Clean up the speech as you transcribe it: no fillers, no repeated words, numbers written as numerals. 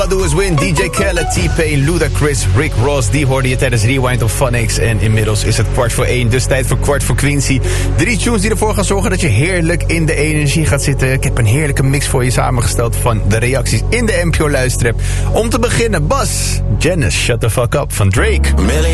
I Do Is Win, DJ Khaled, T-Pain, Ludacris, Rick Ross. Die hoorde je tijdens Rewind op Funix. En inmiddels is het 1:15, dus tijd voor Kwart voor Quincy. 3 tunes die ervoor gaan zorgen dat je heerlijk in de energie gaat zitten. Ik heb een heerlijke mix voor je samengesteld van de reacties in de NPO Luisterrap. Om te beginnen, Bas, Janice, Shut the Fuck Up van Drake.